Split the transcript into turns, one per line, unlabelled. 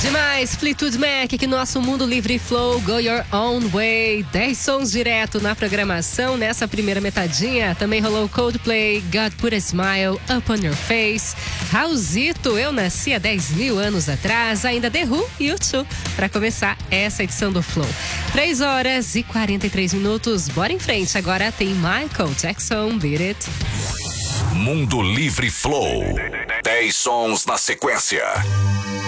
Demais, Fleetwood Mac aqui no nosso Mundo Livre Flow, Go Your Own Way. 10 sons direto na programação nessa primeira metadinha. Também rolou Coldplay, God Put a Smile Upon Your Face. Raulzito, Eu Nasci há 10 mil anos atrás. Ainda The Who e U2 para começar essa edição do Flow. 3 horas e 43 minutos. Bora em frente, agora tem Michael Jackson, Beat It.
Mundo Livre Flow. 10 sons na sequência.